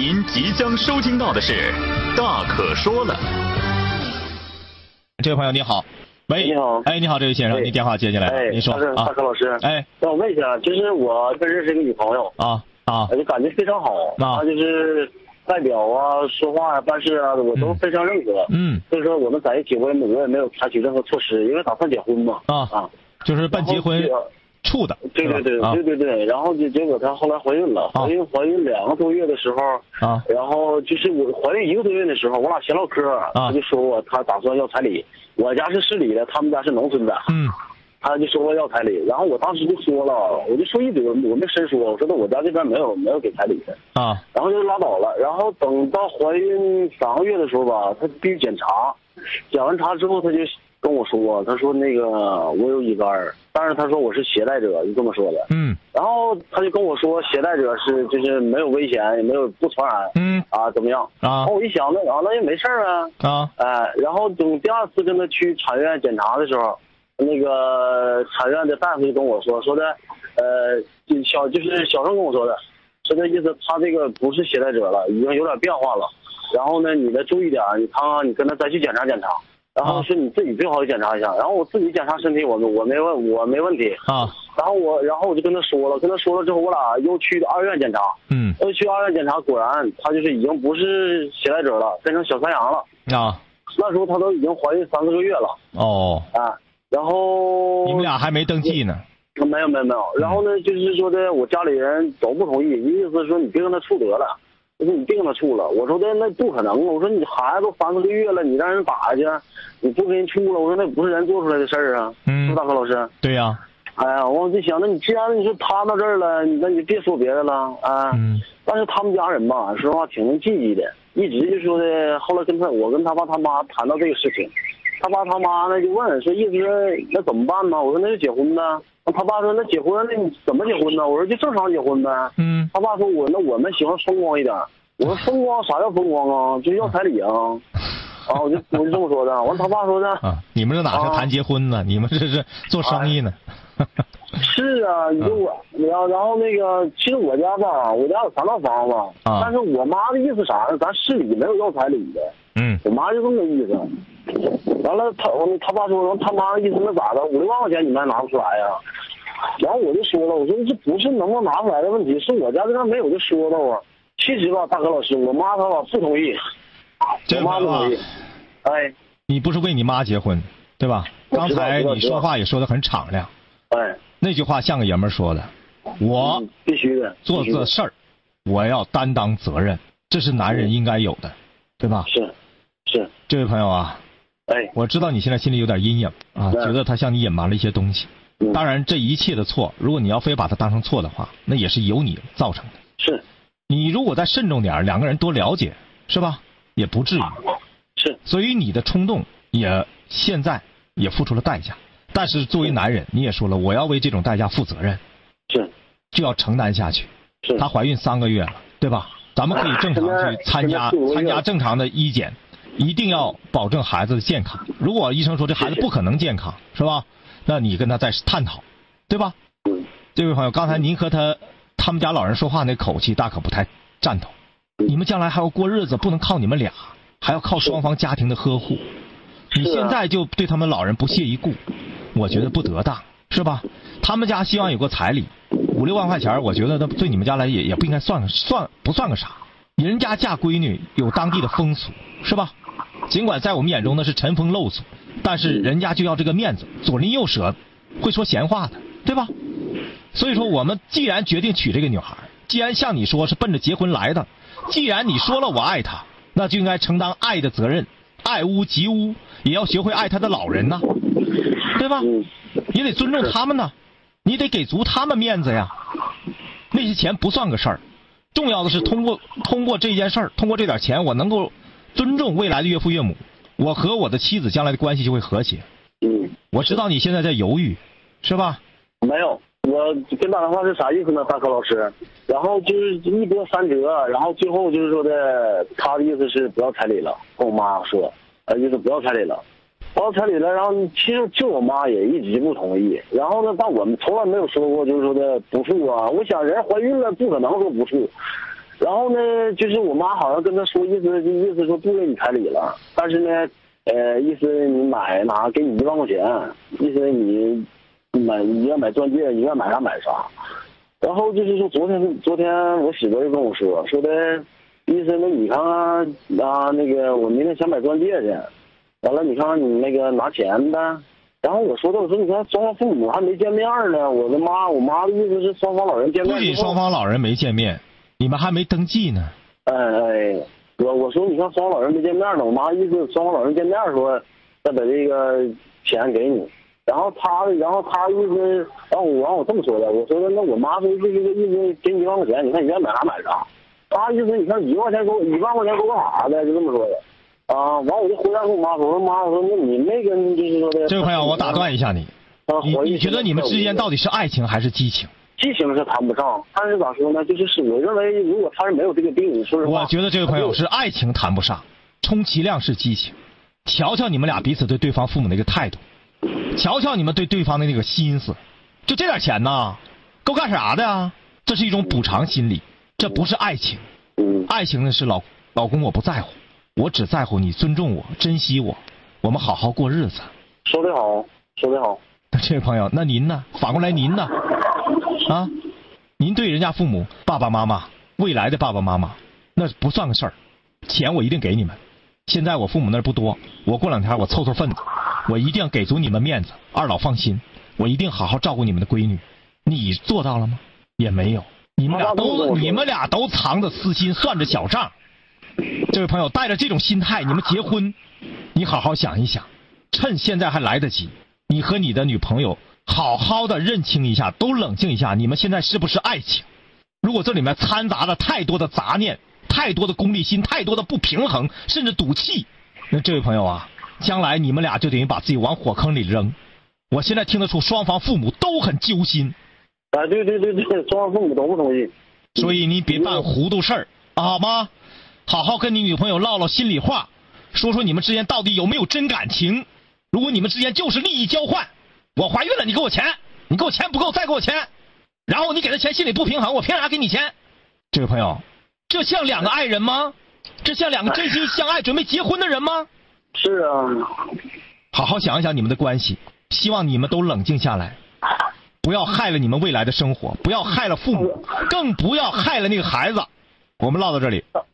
您即将收听到的是《大可说了》。 这位朋友你好，喂， 你好， 哎，你好，这位先生，您电话接进来了，您说大可老师， 哎， 让我问一下，就是我认识一个女朋友就感觉非常好，她就是外表啊、说话啊、办事啊，我都非常认可，所以说我们在一起，我也没有采取任何措施，因为打算结婚嘛， 就是奔结婚处的， 对，然后结果她后来怀孕了，怀孕2个多月的时候然后就是我怀孕1个多月的时候，我俩闲唠嗑，她就说我她打算要彩礼，我家是市里的，他们家是农村的，他就说我要彩礼，然后我当时就说了，我就说一嘴，我没深说，我说那我家这边没有给彩礼的然后就拉倒了。然后等到怀孕3个月的时候吧，他必须检查，检完查之后他就跟我说，他说那个我有乙肝，但是他说我是携带者，就这么说的。然后他就跟我说携带者就是没有危险，也没有不传染，怎么样？然后我一想那也没事然后等第2次跟他去产院检查的时候，那个产院的大夫就跟我说的，就是小声跟我说的，说的意思他这个不是携带者了，已经有点变化了。然后呢，你再注意点，你看看你跟他再去检查检查。然后说你自己最好检查一下。然后我自己检查身体，我没问题然后我就跟他说了之后，我俩又去2院检查，又去2院检查，果然他就是已经不是携带者了，变成小山羊了那时候他都已经怀孕3、4个月了然后你们俩还没登记呢？ 没有。然后呢，就是说的我家里人都不同意，意思是说你别跟他处得了。我说你别跟他处了，我说的那不可能，我说你孩子都3、4个月了，你让人打下去，你不跟人处了，我说那不是人做出来的事儿啊，是不是大哥老师？ 对呀。 哎呀，我就想，那你既然你说他到这儿了，那你别说别的了但是他们家人吧，说实话挺积极的，一直就说的，后来我跟他爸他妈谈到这个事情，他爸他妈呢就问说，意思那怎么办呢？我说那就结婚呗。他爸说那结婚那你怎么结婚呢？我说就正常结婚呗。他爸说我们喜欢风光一点。我说风光啥叫风光啊？就要彩礼我就这么说的。完他爸说的你们这哪是谈结婚呢？你们这是做生意呢。 是啊，你说然后那个其实我家吧，我家有3套房子但是我妈的意思啥呢？咱市里没有要彩礼的。我妈就这么意思。完了他爸说他妈的意思那咋的？5、6万块钱你们还拿不出来呀？然后我就说了，我说这不是能够拿出来的问题，是我家这边没有就说到其实吧，大哥老师，我妈她吧不同意，我妈不同意。 你不是为你妈结婚，对吧？刚才你说话也说得很敞亮。那句话像个爷们儿说的，我必须的做这事儿，我要担当责任，这是男人应该有的，对吧？ 是。 这位朋友我知道你现在心里有点阴影觉得他向你隐瞒了一些东西。当然，这一切的错，如果你要非把它当成错的话，那也是由你造成的。 是。 你如果再慎重点，2个人多了解，是吧？也不至于。 是。 所以你的冲动现在也付出了代价。但是作为男人，你也说了，我要为这种代价负责任，就要承担下去。她怀孕3个月了，对吧？咱们可以正常去参加正常的医检，一定要保证孩子的健康。如果医生说这孩子不可能健康，是吧？那你跟他再探讨，对吧？这位朋友，刚才您和他们家老人说话那口气，大可不太赞同。你们将来还要过日子，不能靠你们俩，还要靠双方家庭的呵护。你现在就对他们老人不屑一顾，我觉得不得当，是吧？他们家希望有个彩礼，5、6万块钱，我觉得对你们家来也不应该不算个啥。人家嫁闺女有当地的风俗，是吧？尽管在我们眼中那是陈风漏俗，但是人家就要这个面子，左邻右舍会说闲话的，对吧？所以说我们既然决定娶这个女孩，既然像你说是奔着结婚来的，既然你说了我爱她，那就应该承担爱的责任，爱屋及乌，也要学会爱她的老人呐，对吧？你得尊重他们呢，你得给足他们面子呀。那些钱不算个事儿，重要的是通过这件事儿，通过这点钱，我能够尊重未来的岳父岳母，我和我的妻子将来的关系就会和谐。我知道你现在在犹豫，是吧？ 没有，我跟打电话是啥意思呢，大柯老师？然后就是一波三折，然后最后就是说的，他的意思是不要彩礼了，跟我妈说，意思不要彩礼了。不要彩礼了，然后其实就我妈也一直不同意，然后呢，但我们从来没有说过就是说的不处啊。我想人怀孕了不可能说不处， 然后呢，就是我妈好像跟他说意思说不给你彩礼了，但是呢，意思你买拿给你1万块钱，意思你愿买钻戒，你愿买啥买啥。然后就是说昨天我媳妇就跟我说的，意思那你看那个我明天想买钻戒去，完了你看你那个拿钱的。然后我说你看双方父母还没见面呢，我妈的意思是双方老人见面。 不仅双方老人没见面，你们还没登记呢。 我说你看双方老人没见面呢，我妈意思双方老人见面说要把这个钱给你。然后他意思，我这么说的，我说那我妈说是这个意思，给你1万块钱，你看你愿买啥买啥。他意思你看1万块钱给我干啥的，就这么说的。完我就回答跟我妈说，妈，我说那你没跟就是说的。 这位朋友，我打断一下你，你觉得你们之间到底是爱情还是激情？ 激情是谈不上，但是咋说呢？就是我认为，如果他是没有这个病，说实话， 我觉得这位朋友是爱情谈不上，充其量是激情。瞧瞧你们俩彼此对对方父母的一个态度。瞧瞧你们对对方的那个心思，就这点钱呐，够干啥的呀？这是一种补偿心理，这不是爱情。爱情呢是老公我不在乎，我只在乎你尊重我、珍惜我，我们好好过日子。 说得好。 这位朋友，那您呢？反过来您呢？您对人家父母、爸爸妈妈、未来的爸爸妈妈，那不算个事儿。钱我一定给你们。现在我父母那儿不多，我过2天我凑份子。我一定要给足你们面子，二老放心，我一定好好照顾你们的闺女。你做到了吗？也没有。你们俩都藏着私心，算着小账。这位朋友，带着这种心态，你们结婚，你好好想一想，趁现在还来得及，你和你的女朋友好好的认清一下，都冷静一下，你们现在是不是爱情？如果这里面掺杂了太多的杂念，太多的功利心，太多的不平衡，甚至赌气，那这位朋友啊，将来你们俩就等于把自己往火坑里扔。我现在听得出双方父母都很揪心。 对，双方父母都不同意。 所以你别办糊涂事儿，好吗？好好跟你女朋友唠唠心里话，说说你们之间到底有没有真感情。如果你们之间就是利益交换，我怀孕了你给我钱，你给我钱不够再给我钱，然后你给他钱心里不平衡，我凭啥给你钱？这位朋友，这像2个爱人吗？这像2个真心相爱准备结婚的人吗？ 是啊。 好好想一想你们的关系，希望你们都冷静下来，不要害了你们未来的生活，不要害了父母，更不要害了那个孩子。我们唠到这里。